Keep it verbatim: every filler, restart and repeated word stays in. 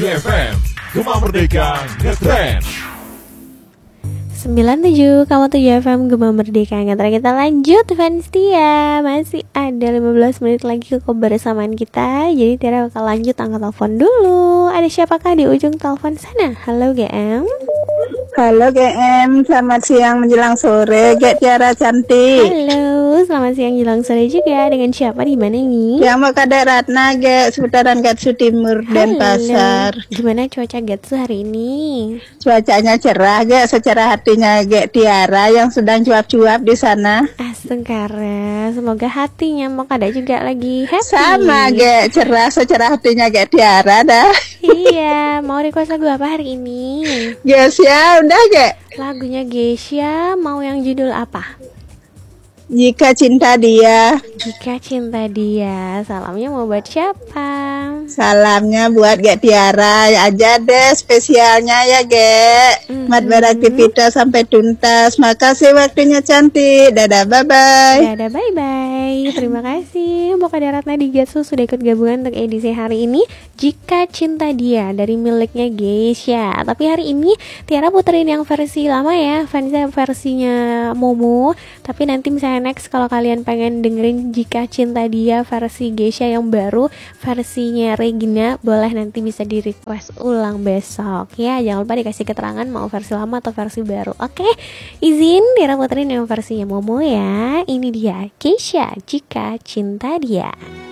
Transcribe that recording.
tujuh F M Gema Merdeka Ngetrend. sembilan tujuh koma tujuh F M Gema Merdeka Ngetrend. Kita lanjut fans Tia. Masih ada lima belas menit lagi ke kebersamaan kita. Jadi Tiara bakal lanjut angkat telepon dulu. Ada siapakah di ujung telepon sana? Halo G M. Halo G M, selamat siang menjelang sore, G Tiara cantik. Halo, selamat siang jelang sore juga. Dengan siapa di mana nih? Yang mau Kadek Ratna, G, seputaran Gatsu Timur, Denpasar. Gimana cuaca Gatsu hari ini? Cuacanya cerah, G, secara hatinya G Tiara yang sedang cuap-cuap di sana. Astagfirullah, semoga hatinya mau Kadek juga lagi happy. Sama G, cerah secara hatinya G Tiara dah. Iya, mau request lagu apa hari ini? Yes ya, udah G. Lagunya Geisha, mau yang judul apa? Jika Cinta Dia. Jika Cinta Dia. Salamnya mau buat siapa? Salamnya buat G Tiara aja deh, spesialnya ya G. Mm-hmm. Mat beraktivitas sampai tuntas. Makasih waktunya cantik. Dadah, bye-bye. Dadah, bye-bye. Terima kasih Mbak Kadek Ratna di Gatsu sudah ikut gabungan untuk edisi hari ini. Jika Cinta Dia dari miliknya Geisha. Tapi hari ini Tiara puterin yang versi lama ya, fansnya versinya Momo. Tapi nanti misalnya next kalau kalian pengen dengerin Jika Cinta Dia versi Geisha yang baru, versinya Regina, boleh nanti bisa di request ulang besok ya. Jangan lupa dikasih keterangan mau versi lama atau versi baru. Oke, izin Tiara puterin yang versinya Momo ya. Ini dia Geisha, Jika Cinta Dia.